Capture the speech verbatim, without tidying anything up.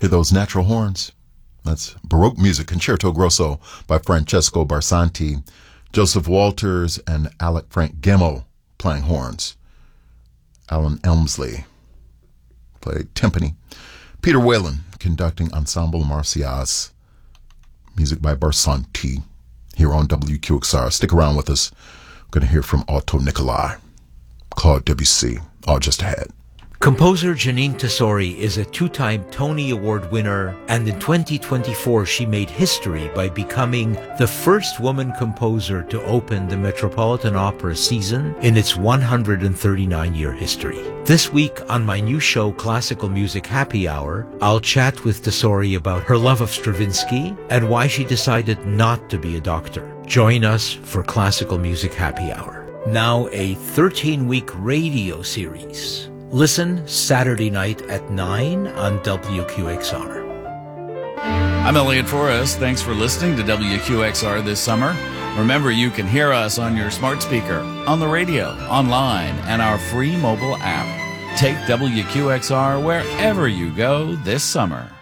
Hear those natural horns? That's Baroque music, Concerto Grosso by Francesco Barsanti, Joseph Walters and Alec Frank Gemmell playing horns. Alan Elmsley played timpani. Peter Whalen conducting Ensemble Marcias. Music by Barsanti here on W Q X R. Stick around with us. We're going to hear from Otto Nicolai, Claude Debussy, all just ahead. Composer Jeanine Tesori is a two-time Tony Award winner, and in twenty twenty-four she made history by becoming the first woman composer to open the Metropolitan Opera season in its one hundred thirty-nine year history. This week on my new show, Classical Music Happy Hour, I'll chat with Tesori about her love of Stravinsky and why she decided not to be a doctor. Join us for Classical Music Happy Hour. Now a thirteen-week radio series. Listen Saturday night at nine on W Q X R. I'm Elliot Forrest. Thanks for listening to W Q X R this summer. Remember, you can hear us on your smart speaker, on the radio, online, and our free mobile app. Take W Q X R wherever you go this summer.